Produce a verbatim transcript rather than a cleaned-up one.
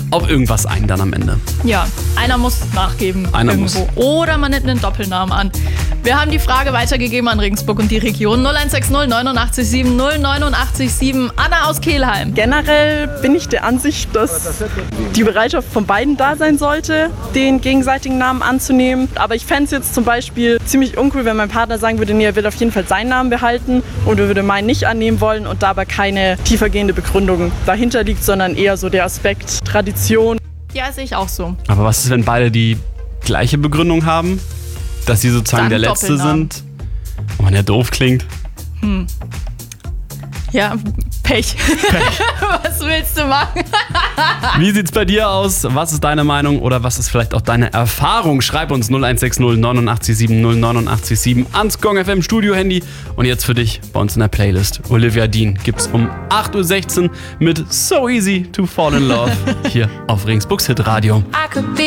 auf irgendwas ein dann am Ende. Ja, einer muss nachgeben Einer irgendwo. muss. Oder man nimmt einen Doppelnamen an. Wir haben die Frage weitergegeben an Regensburg und die Region. null eins sechs null neunundachtzig sieben null neunundachtzig sieben. Anna aus Kelheim. Generell bin ich der Ansicht, dass die Bereitschaft von beiden da sein sollte, den gegenseitigen Namen anzunehmen. Aber ich fände es jetzt zum Beispiel ziemlich uncool, wenn mein Partner sagen würde, nee, er will auf jeden Fall seinen Namen behalten und er würde meinen nicht annehmen wollen und dabei keine tiefergehende Begründung dahinter liegt, sondern eher so der Aspekt Tradition. Ja, sehe ich auch so. Aber was ist, wenn beide die gleiche Begründung haben? Dass sie sozusagen Dann der Letzte Doppelnamen. sind? Oh man, der doof klingt. Ja, Pech. Pech. Was willst du machen? Wie sieht's bei dir aus? Was ist deine Meinung oder was ist vielleicht auch deine Erfahrung? Schreib uns null eins sechs null neunundachtzig sieben null neunundachtzig sieben ans Gong F M Studio Handy. Und jetzt für dich bei uns in der Playlist. Olivia Dean gibt's um acht Uhr sechzehn mit So Easy to Fall in Love hier auf Regensburgs Hit Radio. I could be